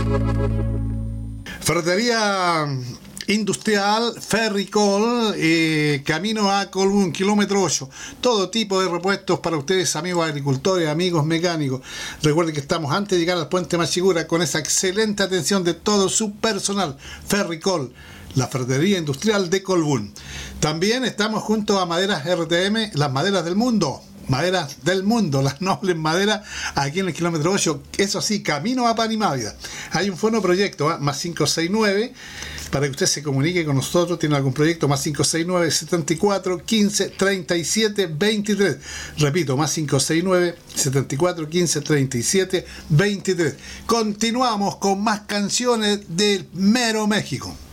Ferretería Industrial Ferricol, camino a Colbún, kilómetro 8. Todo tipo de repuestos para ustedes, amigos agricultores, amigos mecánicos. Recuerden que estamos antes de llegar al puente Machigura con esa excelente atención de todo su personal. Ferricol, la ferretería industrial de Colbún. También estamos junto a Maderas RTM, las maderas del mundo. Maderas del mundo, las nobles maderas, aquí en el kilómetro 8, eso sí, camino a Panimávida. Hay un fonoproyecto, más 569, para que usted se comunique con nosotros, tiene algún proyecto, más 569 74 15 37 23. Repito, más 569 74 15 37 23. Continuamos con más canciones del mero México.